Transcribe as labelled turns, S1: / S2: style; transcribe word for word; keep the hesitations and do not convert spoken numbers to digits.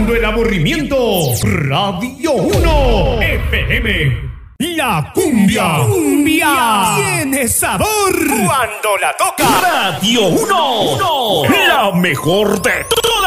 S1: Calmando el aburrimiento. Radio uno F M. La cumbia. Cumbia. Tiene sabor. Cuando la toca. Radio uno. La mejor de todas.